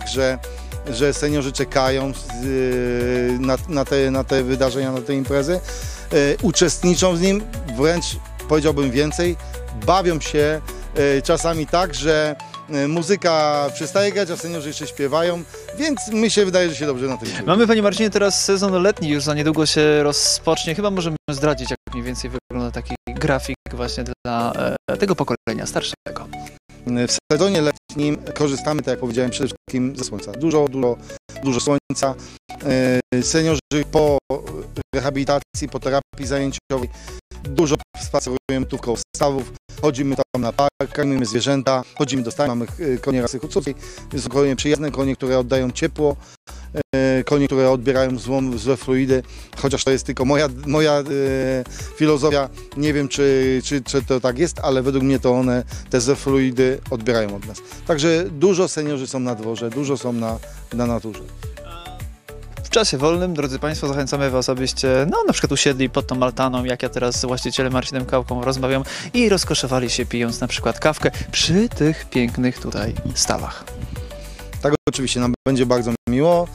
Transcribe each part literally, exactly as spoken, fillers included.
tak, że, że seniorzy czekają z, na, na, te, na te wydarzenia, na te imprezy, uczestniczą w nim, wręcz powiedziałbym więcej, bawią się czasami tak, że muzyka przestaje grać, a seniorzy jeszcze śpiewają, więc mi się wydaje, że się dobrze na tym dzieje. Mamy, panie Marcinie, teraz sezon letni, już za niedługo się rozpocznie. Chyba możemy zdradzić, jak mniej więcej wygląda taki grafik właśnie dla e, tego pokolenia starszego. W sezonie letnim korzystamy, tak jak powiedziałem, przede wszystkim ze słońca. Dużo, dużo, dużo słońca. E, seniorzy po rehabilitacji, po terapii zajęciowej dużo spacerujemy tu koło stawów, chodzimy tam na park, karmimy zwierzęta, chodzimy do stajni, mamy konie rasy hucowskiej, są konie przyjazne, konie, które oddają ciepło, konie, które odbierają złom, złe fluidy, chociaż to jest tylko moja, moja e, filozofia, nie wiem czy, czy, czy to tak jest, ale według mnie to one te złe fluidy odbierają od nas. Także dużo seniorzy są na dworze, dużo są na, na naturze. W czasie wolnym, drodzy Państwo, zachęcamy Was, abyście no, na przykład usiedli pod tą altaną, jak ja teraz z właścicielem Marcinem Kałką rozmawiam, i rozkoszowali się, pijąc na przykład kawkę przy tych pięknych tutaj stawach. Tak, oczywiście nam będzie bardzo miło.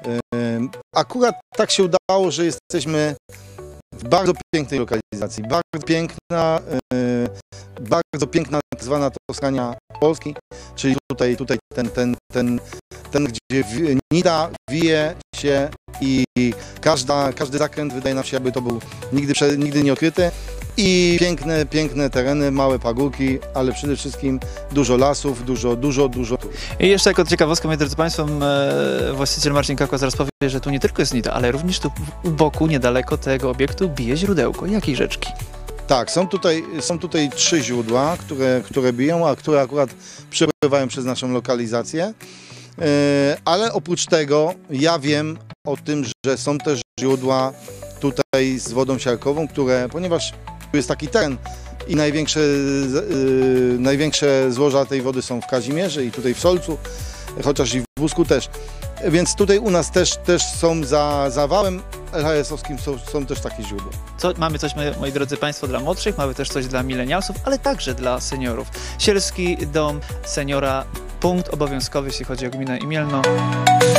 Akurat tak się udało, że jesteśmy w bardzo pięknej lokalizacji. Bardzo piękna, bardzo piękna tak zwana Toskania Polski, czyli tutaj, tutaj ten, ten, ten, ten, gdzie nida wije się i każda, każdy zakręt wydaje nam się, jakby to był nigdy, nigdy nie odkryty. I piękne, piękne tereny, małe pagórki, ale przede wszystkim dużo lasów, dużo, dużo, dużo. I jeszcze jako ciekawostkę, moi drodzy Państwo, e, właściciel Marcin Kałka zaraz powie, że tu nie tylko jest nida, ale również tu u boku, niedaleko tego obiektu, bije źródełko. Jakiej rzeczki? Tak, są tutaj, są tutaj trzy źródła, które, które biją, a które akurat przepływają przez naszą lokalizację. E, ale oprócz tego ja wiem o tym, że są też źródła tutaj z wodą siarkową, które, ponieważ tu jest taki teren i największe, yy, największe złoża tej wody są w Kazimierzu i tutaj w Solcu, chociaż i w Busku też. Więc tutaj u nas też, też są za, za wałem el ha esowskim są, są też takie źródła. Co, mamy coś, moi drodzy Państwo, dla młodszych, mamy też coś dla milenialsów, ale także dla seniorów. Sielski Dom Seniora, punkt obowiązkowy, jeśli chodzi o gminę Imielno.